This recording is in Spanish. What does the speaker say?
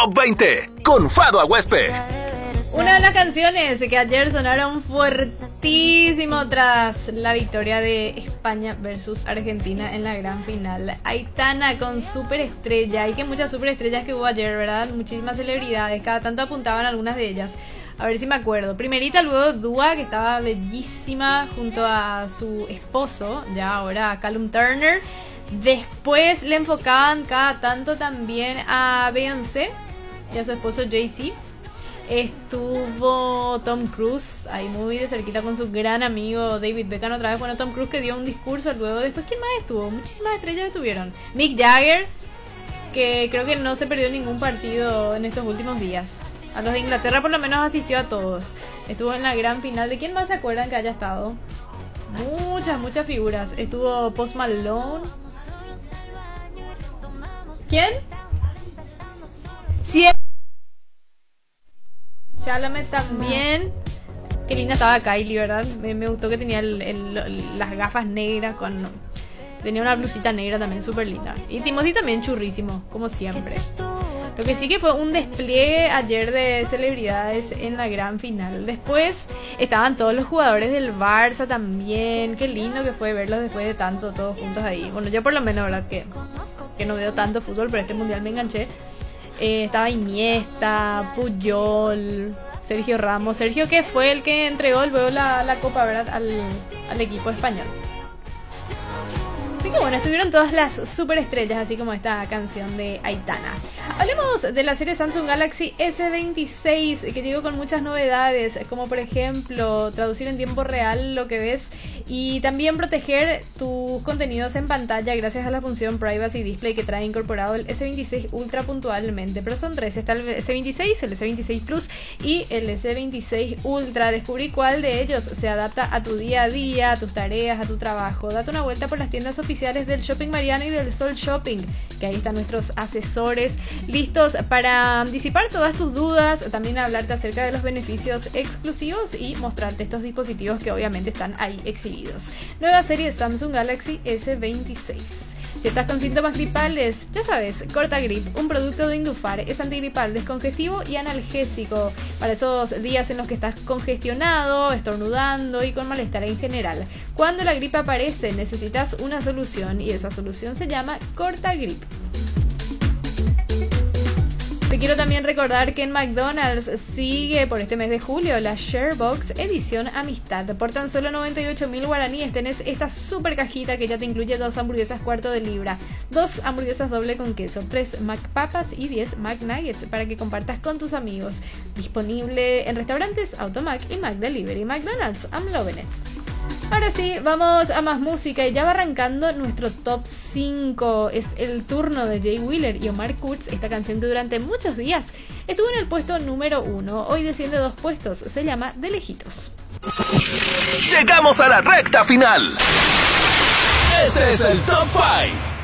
Top 20 con Fado Aguespe. Una de las canciones que ayer sonaron fuertísimo tras la victoria de España versus Argentina en la gran final. Aitana con Superestrella. Y que muchas superestrellas que hubo ayer, ¿verdad? Muchísimas celebridades. Cada tanto apuntaban algunas de ellas. A ver si me acuerdo. Primerita, luego Dua, que estaba bellísima junto a su esposo, ya ahora Callum Turner. Después le enfocaban cada tanto también a Beyoncé y a su esposo Jay-Z. Estuvo Tom Cruise ahí muy de cerquita con su gran amigo David Beckham otra vez. Bueno, Tom Cruise que dio un discurso luego. Después, ¿quién más estuvo? Muchísimas estrellas estuvieron. Mick Jagger, que creo que no se perdió ningún partido en estos últimos días. A los de Inglaterra por lo menos asistió a todos. Estuvo en la gran final. ¿De quién más se acuerdan que haya estado? Muchas figuras. Estuvo Post Malone. ¿Quién? Chalamet también. Qué linda estaba Kylie, ¿verdad? Me gustó que tenía las gafas negras con... Tenía una blusita negra también súper linda. Y Timothy también churrísimo, como siempre. Lo que sí que fue un despliegue ayer de celebridades en la gran final. Después estaban todos los jugadores del Barça también. Qué lindo que fue verlos después de tanto, todos juntos ahí. Bueno, yo por lo menos, ¿verdad? Que no veo tanto fútbol, pero este mundial me enganché. Estaba Iniesta, Puyol, Sergio Ramos. Sergio, que fue el que entregó luego la copa, ¿verdad? Al equipo español. Así que bueno, estuvieron todas las superestrellas, así como esta canción de Aitana. Hablemos de la serie Samsung Galaxy S26, que llegó con muchas novedades, como por ejemplo traducir en tiempo real lo que ves y también proteger tus contenidos en pantalla gracias a la función Privacy Display que trae incorporado el S26 Ultra puntualmente. Pero son tres, está el S26, el S26 Plus y el S26 Ultra. Descubrí cuál de ellos se adapta a tu día a día, a tus tareas, a tu trabajo. Date una vuelta por las tiendas oficiales del Shopping Mariano y del Sol Shopping, que ahí están nuestros asesores listos para disipar todas tus dudas, también hablarte acerca de los beneficios exclusivos y mostrarte estos dispositivos que obviamente están ahí exhibidos. Nueva serie Samsung Galaxy S26. Si estás con síntomas gripales, ya sabes, Cortagrip, un producto de Indufar, es antigripal, descongestivo y analgésico para esos días en los que estás congestionado, estornudando y con malestar en general. Cuando la gripe aparece, necesitas una solución y esa solución se llama Cortagrip. Te quiero también recordar que en McDonald's sigue por este mes de julio la Sharebox edición Amistad. Por tan solo 98.000 guaraníes tenés esta super cajita que ya te incluye 2 hamburguesas cuarto de libra, 2 hamburguesas doble con queso, 3 McPapas y 10 McNuggets para que compartas con tus amigos. Disponible en restaurantes Automac y McDelivery. McDonald's, I'm loving it. Ahora sí, vamos a más música y ya va arrancando nuestro top 5. Es el turno de Jay Wheeler y Omar Kurz, esta canción que durante muchos días estuvo en el puesto número 1. Hoy desciende 2 puestos, se llama De Lejitos. Llegamos a la recta final. Este es el top 5.